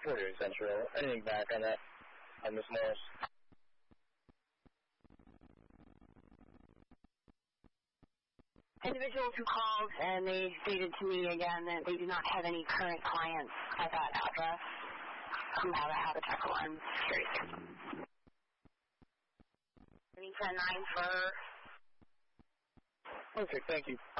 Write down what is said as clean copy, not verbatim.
48 Central. Anything back on that, on Miss Morris? Individuals who called and they stated to me again that they do not have any current clients at that address who have a Habitat for Humanity. Curious. 10-9 for... Okay, thank you.